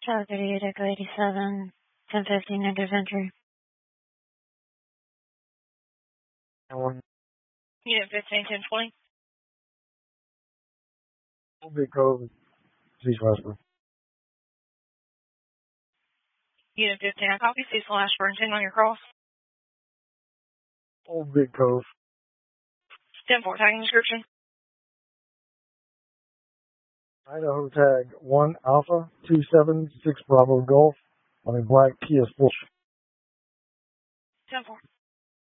Charlie 38, Echo 87, 1015, negative entry. Unit 15, 1020. Big Cove, Cecil Ashburn. Unit 15, I copy Cecil Ashburn, 10 on your cross. Old Big Cove. 10-4, tagging description. Idaho tag 1 Alpha 276 Bravo Golf on a black Kia Sportage. 10-4.